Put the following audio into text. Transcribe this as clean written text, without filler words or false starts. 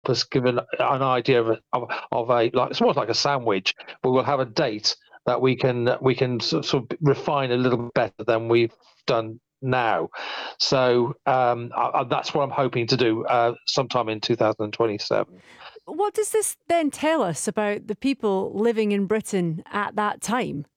us give an idea of a like it's more like a sandwich, but we'll have a date that we can sort of refine a little bit better than we've done now. So that's what I'm hoping to do sometime in 2027. What does this then tell us about the people living in Britain at that time?